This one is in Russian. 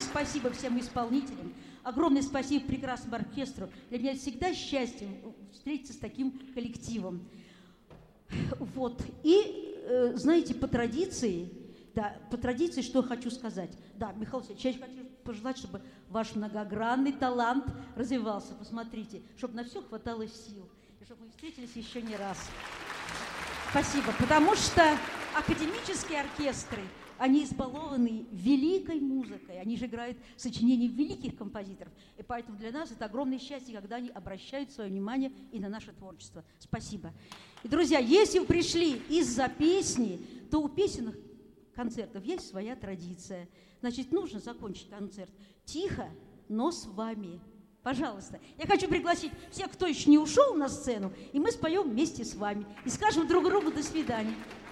спасибо всем исполнителям. Огромное спасибо прекрасному оркестру. Для меня всегда счастье встретиться с таким коллективом. Вот. И, знаете, по традиции, что хочу сказать. Да, Михаил Васильевич, я хочу пожелать, чтобы ваш многогранный талант развивался. Посмотрите, чтобы на все хватало сил. И чтобы мы встретились еще не раз. Спасибо. Потому что академические оркестры, они избалованы великой музыкой, они же играют сочинения великих композиторов. И поэтому для нас это огромное счастье, когда они обращают свое внимание и на наше творчество. Спасибо. И, друзья, если вы пришли из-за песни, то у песенных концертов есть своя традиция. Значит, нужно закончить концерт тихо, но с вами. Пожалуйста. Я хочу пригласить всех, кто еще не ушел на сцену, и мы споем вместе с вами. И скажем друг другу «до свидания».